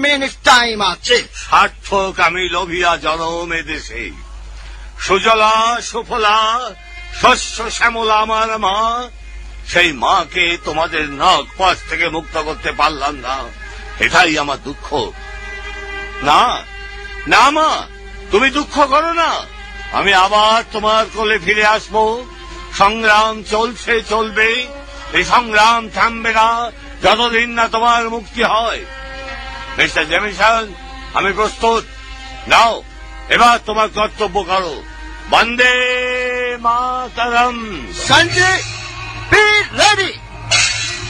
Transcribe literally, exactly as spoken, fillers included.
Minute time আছে। সার্থক আমি লোভিয়া জনম দেশে, সুজলা সুফলা শস্য শ্যামলা আমার মা, সেই মাকে তোমাদের নাক পাশ থেকে মুক্ত করতে পারলাম না, এটাই আমার দুঃখ। না না মা, তুমি দুঃখ করো না, আমি আবার তোমার কোলে ফিরে আসবো। সংগ্রাম চলছে, চলবে, এই সংগ্রাম থামবে না যতদিন না তোমার মুক্তি হয়। মিস্টার জেমিসন, আমি প্রস্তুত। নাও এবার তোমার কর্তব্য করো। বন্দে মাতরম। Sanjay, B ready.